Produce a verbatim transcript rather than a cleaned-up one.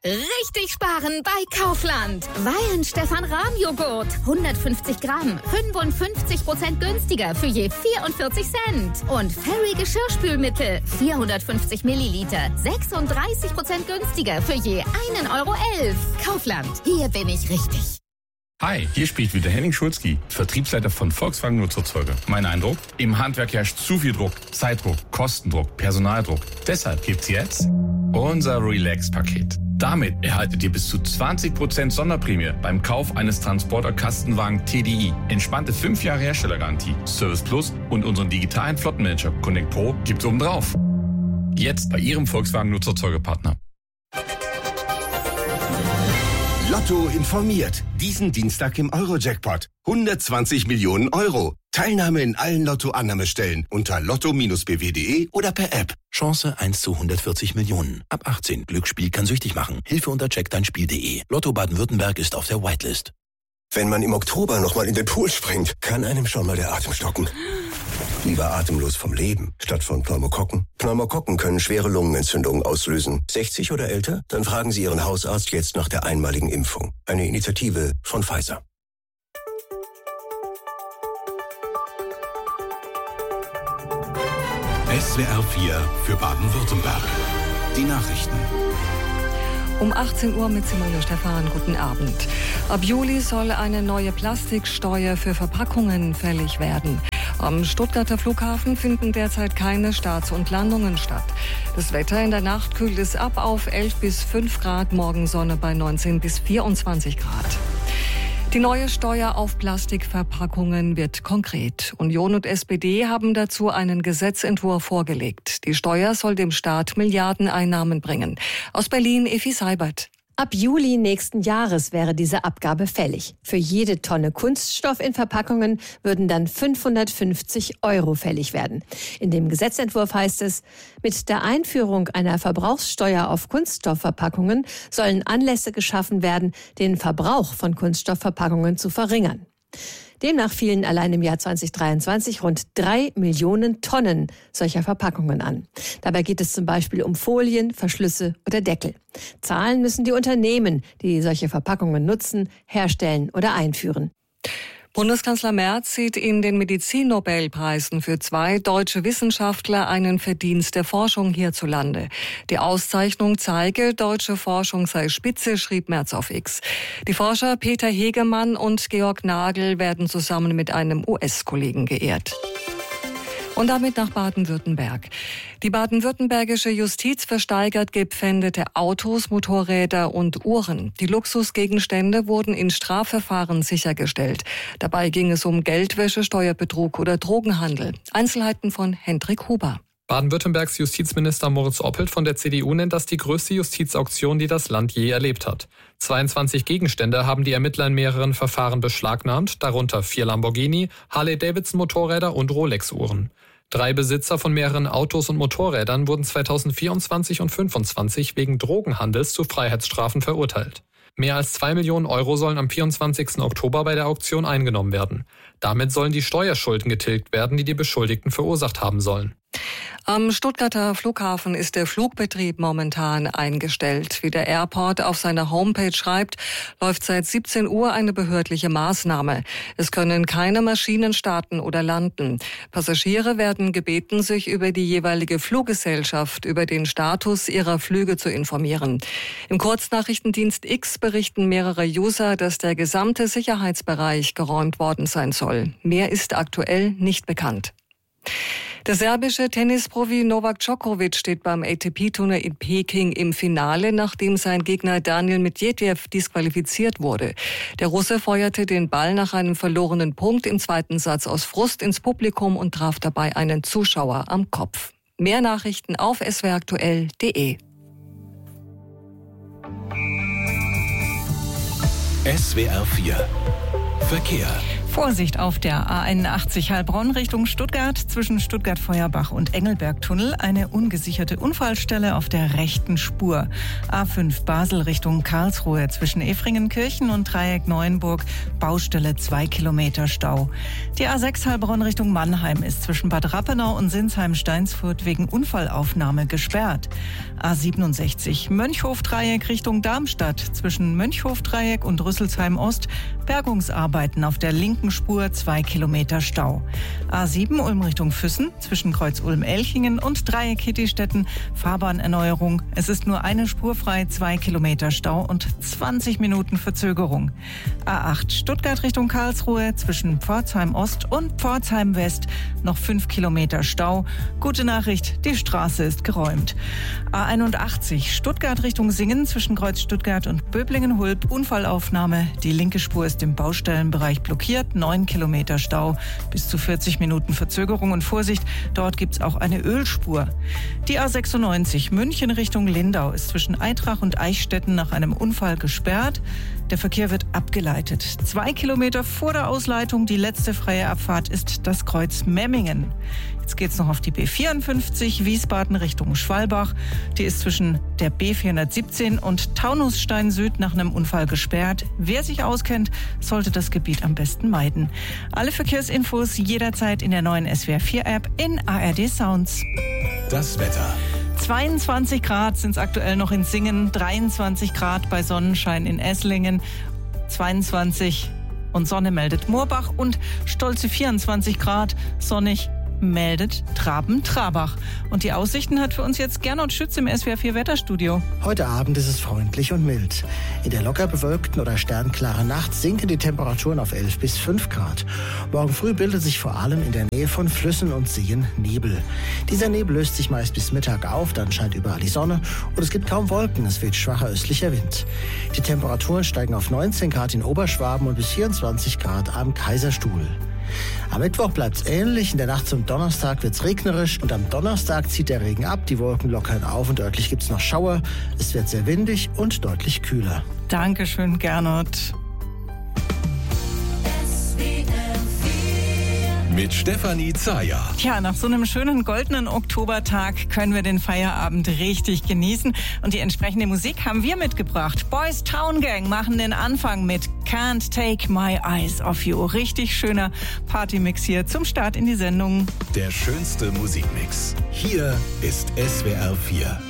Richtig sparen bei Kaufland. Weihen Stefan Rahm Joghurt. hundertfünfzig Gramm. fünfundfünfzig Prozent günstiger für je vierundvierzig Cent. Und Fairy Geschirrspülmittel. vierhundertfünfzig Milliliter. sechsunddreißig Prozent günstiger für je einen Euro elf. Kaufland. Hier bin ich richtig. Hi, hier spricht wieder Henning Schulzki, Vertriebsleiter von Volkswagen Nutzerzeuger. Mein Eindruck? Im Handwerk herrscht zu viel Druck. Zeitdruck, Kostendruck, Personaldruck. Deshalb gibt's jetzt unser Relax-Paket. Damit erhaltet ihr bis zu zwanzig Prozent Sonderprämie beim Kauf eines Transporter-Kastenwagen T D I. Entspannte fünf Jahre Herstellergarantie, Service Plus und unseren digitalen Flottenmanager Connect Pro gibt's obendrauf. Jetzt bei Ihrem Volkswagen Nutzerzeugerpartner. Lotto informiert. Diesen Dienstag im Euro-Jackpot. hundertzwanzig Millionen Euro. Teilnahme in allen Lotto-Annahmestellen unter lotto Bindestrich b w punkt de oder per App. Chance eins zu hundertvierzig Millionen. Ab achtzehn. Glücksspiel kann süchtig machen. Hilfe unter check dein spiel punkt de. Lotto Baden-Württemberg ist auf der Whitelist. Wenn man im Oktober nochmal in den Pool springt, kann einem schon mal der Atem stocken. Lieber atemlos vom Leben, statt von Pneumokokken. Pneumokokken können schwere Lungenentzündungen auslösen. sechzig oder älter? Dann fragen Sie Ihren Hausarzt jetzt nach der einmaligen Impfung. Eine Initiative von Pfizer. S W R vier für Baden-Württemberg. Die Nachrichten. Um achtzehn Uhr mit Simone Stephan. Guten Abend. Ab Juli soll eine neue Plastiksteuer für Verpackungen fällig werden. Am Stuttgarter Flughafen finden derzeit keine Starts und Landungen statt. Das Wetter in der Nacht kühlt es ab auf elf bis fünf Grad, morgen Sonne bei neunzehn bis vierundzwanzig Grad. Die neue Steuer auf Plastikverpackungen wird konkret. Union und S P D haben dazu einen Gesetzentwurf vorgelegt. Die Steuer soll dem Staat Milliardeneinnahmen bringen. Aus Berlin Effi Seibert. Ab Juli nächsten Jahres wäre diese Abgabe fällig. Für jede Tonne Kunststoff in Verpackungen würden dann fünfhundertfünfzig Euro fällig werden. In dem Gesetzentwurf heißt es, mit der Einführung einer Verbrauchssteuer auf Kunststoffverpackungen sollen Anlässe geschaffen werden, den Verbrauch von Kunststoffverpackungen zu verringern. Demnach fielen allein im Jahr zweitausenddreiundzwanzig rund drei Millionen Tonnen solcher Verpackungen an. Dabei geht es zum Beispiel um Folien, Verschlüsse oder Deckel. Zahlen müssen die Unternehmen, die solche Verpackungen nutzen, herstellen oder einführen. Bundeskanzler Merz sieht in den Medizin-Nobelpreisen für zwei deutsche Wissenschaftler einen Verdienst der Forschung hierzulande. Die Auszeichnung zeige, deutsche Forschung sei Spitze, schrieb Merz auf X. Die Forscher Peter Hegemann und Georg Nagel werden zusammen mit einem U S-Kollegen geehrt. Und damit nach Baden-Württemberg. Die baden-württembergische Justiz versteigert gepfändete Autos, Motorräder und Uhren. Die Luxusgegenstände wurden in Strafverfahren sichergestellt. Dabei ging es um Geldwäsche, Steuerbetrug oder Drogenhandel. Einzelheiten von Hendrik Huber. Baden-Württembergs Justizminister Moritz Oppelt von der C D U nennt das die größte Justizauktion, die das Land je erlebt hat. zweiundzwanzig Gegenstände haben die Ermittler in mehreren Verfahren beschlagnahmt, darunter vier Lamborghini, Harley-Davidson-Motorräder und Rolex-Uhren. Drei Besitzer von mehreren Autos und Motorrädern wurden zweitausendvierundzwanzig und fünfundzwanzig wegen Drogenhandels zu Freiheitsstrafen verurteilt. Mehr als zwei Millionen Euro sollen am vierundzwanzigsten Oktober bei der Auktion eingenommen werden. Damit sollen die Steuerschulden getilgt werden, die die Beschuldigten verursacht haben sollen. Am Stuttgarter Flughafen ist der Flugbetrieb momentan eingestellt. Wie der Airport auf seiner Homepage schreibt, läuft seit siebzehn Uhr eine behördliche Maßnahme. Es können keine Maschinen starten oder landen. Passagiere werden gebeten, sich über die jeweilige Fluggesellschaft über den Status ihrer Flüge zu informieren. Im Kurznachrichtendienst X berichten mehrere User, dass der gesamte Sicherheitsbereich geräumt worden sein soll. Mehr ist aktuell nicht bekannt. Der serbische Tennisprofi Novak Djokovic steht beim A T P-Turnier in Peking im Finale, nachdem sein Gegner Daniil Medvedev disqualifiziert wurde. Der Russe feuerte den Ball nach einem verlorenen Punkt im zweiten Satz aus Frust ins Publikum und traf dabei einen Zuschauer am Kopf. Mehr Nachrichten auf s w r aktuell punkt de. S W R vier Verkehr. Vorsicht auf der A einundachtzig Heilbronn Richtung Stuttgart zwischen Stuttgart-Feuerbach und Engelberg-Tunnel. Eine ungesicherte Unfallstelle auf der rechten Spur. A fünf Basel Richtung Karlsruhe zwischen Efringenkirchen und Dreieck Neuenburg. Baustelle zwei Kilometer Stau. Die A sechs Heilbronn Richtung Mannheim ist zwischen Bad Rappenau und Sinsheim-Steinsfurt wegen Unfallaufnahme gesperrt. A siebenundsechzig Mönchhof-Dreieck Richtung Darmstadt zwischen Mönchhof-Dreieck und Rüsselsheim-Ost. Bergungsarbeiten auf der linken Spur, zwei Kilometer Stau. A sieben Ulm Richtung Füssen zwischen Kreuz Ulm-Elchingen und Dreieck Hittistetten. Fahrbahnerneuerung. Es ist nur eine Spur frei, zwei Kilometer Stau und zwanzig Minuten Verzögerung. A acht Stuttgart Richtung Karlsruhe zwischen Pforzheim Ost und Pforzheim West. Noch fünf Kilometer Stau. Gute Nachricht, die Straße ist geräumt. A einundachtzig Stuttgart Richtung Singen zwischen Kreuz Stuttgart und Böblingen-Hulb. Unfallaufnahme. Die linke Spur ist im Baustellenbereich blockiert. neun Kilometer Stau, bis zu vierzig Minuten Verzögerung und Vorsicht, dort gibt es auch eine Ölspur. Die A sechsundneunzig München Richtung Lindau ist zwischen Eitrach und Eichstätten nach einem Unfall gesperrt. Der Verkehr wird abgeleitet. Zwei Kilometer vor der Ausleitung, die letzte freie Abfahrt ist das Kreuz Memmingen. Jetzt geht's noch auf die B vierundfünfzig Wiesbaden Richtung Schwalbach. Die ist zwischen der B vierhundertsiebzehn und Taunusstein Süd nach einem Unfall gesperrt. Wer sich auskennt, sollte das Gebiet am besten meiden. Alle Verkehrsinfos jederzeit in der neuen S W R vier App in A R D Sounds. Das Wetter. zweiundzwanzig Grad sind es aktuell noch in Singen, dreiundzwanzig Grad bei Sonnenschein in Esslingen, zweiundzwanzig und Sonne meldet Moorbach und stolze vierundzwanzig Grad sonnig meldet Traben-Trabach. Und die Aussichten hat für uns jetzt Gernot Schütz im S W R vier Wetterstudio. Heute Abend ist es freundlich und mild. In der locker bewölkten oder sternklaren Nacht sinken die Temperaturen auf elf bis fünf Grad. Morgen früh bildet sich vor allem in der Nähe von Flüssen und Seen Nebel. Dieser Nebel löst sich meist bis Mittag auf, dann scheint überall die Sonne und es gibt kaum Wolken, es weht schwacher östlicher Wind. Die Temperaturen steigen auf neunzehn Grad in Oberschwaben und bis vierundzwanzig Grad am Kaiserstuhl. Am Mittwoch bleibt es ähnlich, in der Nacht zum Donnerstag wird es regnerisch und am Donnerstag zieht der Regen ab, die Wolken lockern auf und örtlich gibt es noch Schauer. Es wird sehr windig und deutlich kühler. Dankeschön, Gernot. Mit Stefanie Zayer. Tja, nach so einem schönen goldenen Oktobertag können wir den Feierabend richtig genießen. Und die entsprechende Musik haben wir mitgebracht. Boys Town Gang machen den Anfang mit Can't Take My Eyes Off You. Richtig schöner Partymix hier zum Start in die Sendung. Der schönste Musikmix. Hier ist S W R vier.